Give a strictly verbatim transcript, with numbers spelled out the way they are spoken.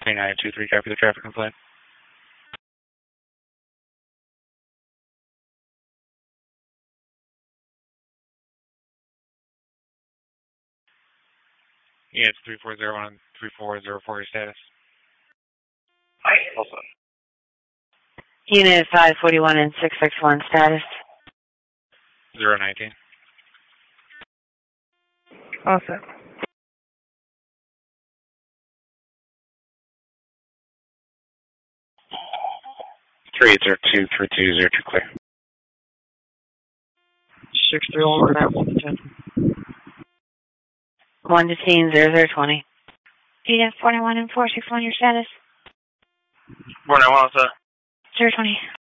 three nine two three, copy the traffic complaint. Yeah, it's three four zero one, three four zero four, your status. Hi, also. Unit five forty-one and six six one, status. zero nineteen. Also. three eight zero two, three two zero two, clear. six three one, we're now one to ten. one to teen, zero zero twenty. Unit forty-one and four six one, your status. four nine one, what's up? zero twenty.